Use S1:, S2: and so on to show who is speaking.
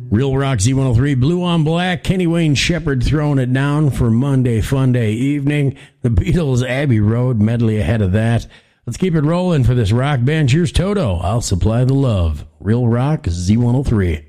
S1: Real Rock Z103, Blue on Black, Kenny Wayne Shepherd throwing it down for Monday Fun Day evening. The Beatles' Abbey Road medley ahead of that. Let's keep it rolling for this rock band. Here's Toto, I'll Supply the Love. Real Rock Z103.